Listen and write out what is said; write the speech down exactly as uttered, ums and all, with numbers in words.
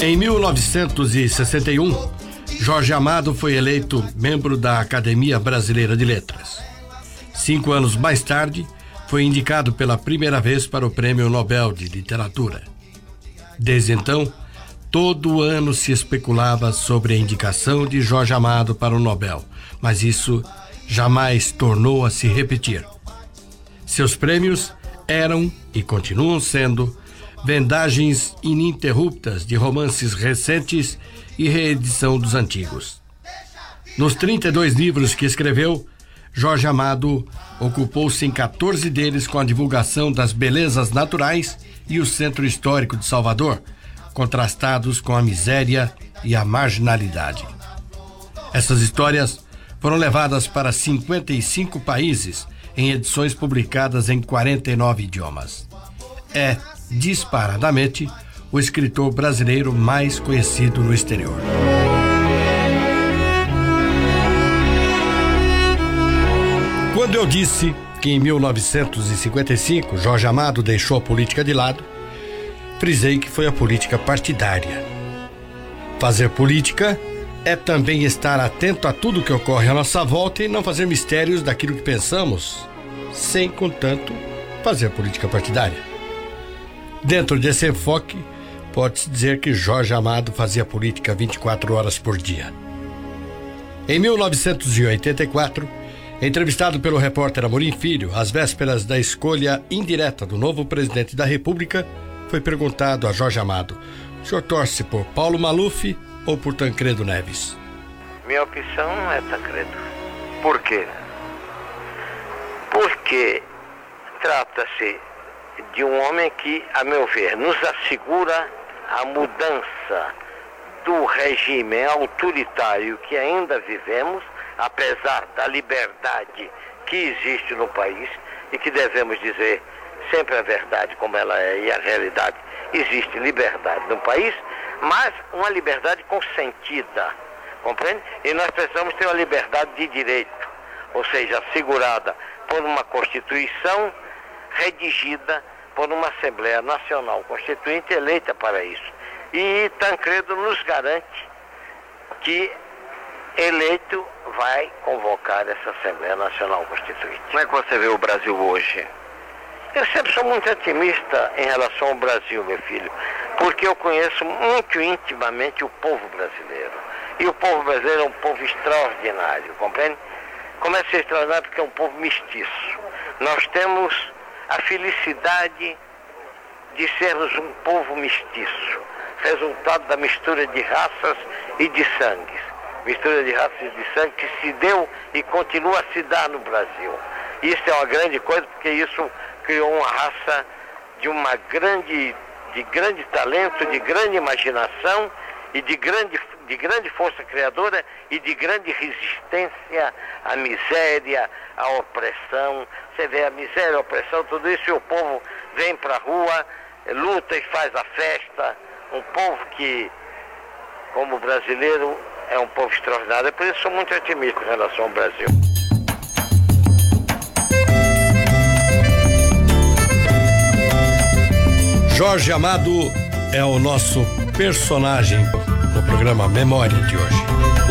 Em mil novecentos e sessenta e um, Jorge Amado foi eleito membro da Academia Brasileira de Letras. Cinco anos mais tarde, foi indicado pela primeira vez para o Prêmio Nobel de Literatura. Desde então, todo ano se especulava sobre a indicação de Jorge Amado para o Nobel, mas isso jamais tornou a se repetir. Seus prêmios eram e continuam sendo vendagens ininterruptas de romances recentes e reedição dos antigos. Nos trinta e dois livros que escreveu, Jorge Amado ocupou-se em quatorze deles com a divulgação das belezas naturais e o centro histórico de Salvador, contrastados com a miséria e a marginalidade. Essas histórias foram levadas para cinquenta e cinco países em edições publicadas em quarenta e nove idiomas. É, disparadamente, o escritor brasileiro mais conhecido no exterior. Quando eu disse que em mil novecentos e cinquenta e cinco Jorge Amado deixou a política de lado, frisei que foi a política partidária. Fazer política é também estar atento a tudo que ocorre à nossa volta e não fazer mistérios daquilo que pensamos, sem, contanto, fazer política partidária. Dentro desse enfoque, pode-se dizer que Jorge Amado fazia política vinte e quatro horas por dia. Em mil novecentos e oitenta e quatro, entrevistado pelo repórter Amorim Filho, às vésperas da escolha indireta do novo presidente da República, foi perguntado a Jorge Amado: o senhor torce por Paulo Maluf ou por Tancredo Neves? Minha opção é Tancredo. Por quê? Porque trata-se de um homem que, a meu ver, nos assegura a mudança do regime autoritário que ainda vivemos, apesar da liberdade que existe no país e que devemos dizer sempre a verdade como ela é e a realidade. Existe liberdade no país, mas uma liberdade consentida, compreende? E nós precisamos ter uma liberdade de direito, ou seja, assegurada por uma Constituição redigida por uma Assembleia Nacional Constituinte eleita para isso. E Tancredo nos garante que eleito vai convocar essa Assembleia Nacional Constituinte. Como é que você vê o Brasil hoje? Eu sempre sou muito otimista em relação ao Brasil, meu filho, porque eu conheço muito intimamente o povo brasileiro. E o povo brasileiro é um povo extraordinário, compreende? Começa a ser extraordinário porque é um povo mestiço. Nós temos a felicidade de sermos um povo mestiço, resultado da mistura de raças e de sangues. Mistura de raças e de sangue que se deu e continua a se dar no Brasil. Isso é uma grande coisa, porque isso criou uma raça de uma grande, de grande talento, de grande imaginação e de grande, de grande força criadora e de grande resistência à miséria, à opressão. Você vê a miséria, a opressão, tudo isso, e o povo vem para a rua, luta e faz a festa. Um povo que, como brasileiro, é um povo extraordinário. Por isso sou muito otimista em relação ao Brasil. Jorge Amado é o nosso personagem no programa Memória de hoje.